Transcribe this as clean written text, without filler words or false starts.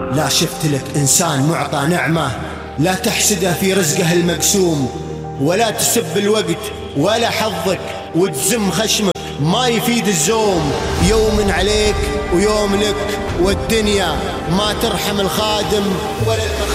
لا شفت لك إنسان معطى نعمة لا تحسده في رزقه المقسوم، ولا تسب الوقت ولا حظك وتزم خشمك، ما يفيد الزوم. يوم عليك ويوم لك، والدنيا ما ترحم الخادم ولا